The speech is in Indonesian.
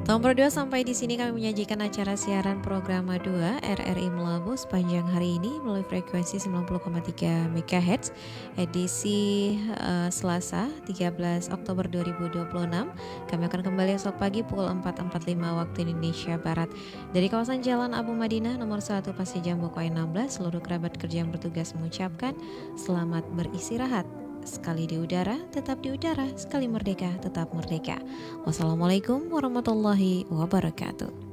Nomor 2, sampai di sini kami menyajikan acara siaran program Madua RRI Melabu sepanjang hari ini melalui frekuensi 90,3 MHz edisi Selasa 13 Oktober 2026. Kami akan kembali esok pagi pukul 4.45 waktu Indonesia Barat dari kawasan Jalan Abu Madinah nomor 1 Pasir Jambu Koin 16. Seluruh kerabat kerja yang bertugas mengucapkan selamat beristirahat. Sekali di udara, tetap di udara. Sekali merdeka, tetap merdeka. Wassalamualaikum warahmatullahi wabarakatuh.